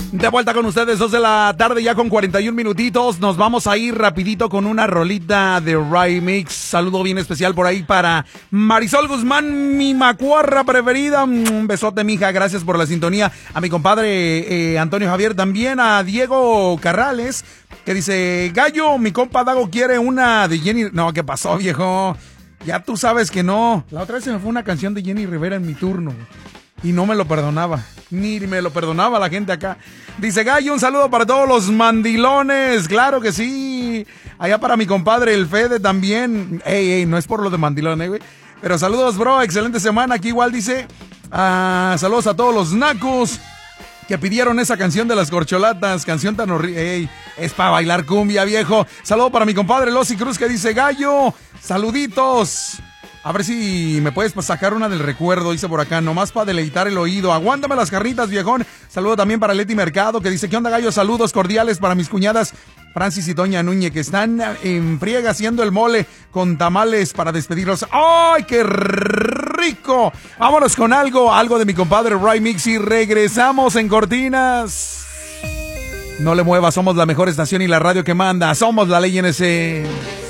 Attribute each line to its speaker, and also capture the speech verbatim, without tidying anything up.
Speaker 1: De vuelta con ustedes, dos de la tarde ya con cuarenta y un minutitos. Nos vamos a ir rapidito con una rolita de Remix. Saludo bien especial por ahí para Marisol Guzmán, mi macuarra preferida. Un besote, mija, gracias por la sintonía. A mi compadre eh, Antonio Javier, también a Diego Carrales, que dice: Gallo, mi compa Dago quiere una de Jenny. No, ¿qué pasó, viejo? Ya tú sabes que no. La otra vez se me fue una canción de Jenny Rivera en mi turno y no me lo perdonaba. Ni me lo perdonaba la gente acá. Dice Gallo, un saludo para todos los mandilones. Claro que sí. Allá para mi compadre el Fede también. Ey, ey, no es por lo de mandilones, güey. Pero saludos, bro. Excelente semana. Aquí igual dice, ah, saludos a todos los nacos que pidieron esa canción de las corcholatas. Canción tan horrible. Ey, es para bailar cumbia, viejo. Saludo para mi compadre Losi Cruz, que dice: Gallo, saluditos. A ver si me puedes sacar una del recuerdo, dice por acá, nomás para deleitar el oído. Aguántame las carnitas, viejón. Saludo también para Leti Mercado, que dice: ¿qué onda, Gallo? Saludos cordiales para mis cuñadas Francis y Doña Núñez, que están en friega haciendo el mole con tamales para despedirlos. ¡Ay, qué rico! Vámonos con algo, algo de mi compadre Ray Mix y regresamos en Cortinas. No le muevas, somos la mejor estación y la radio que manda. Somos la ley N S.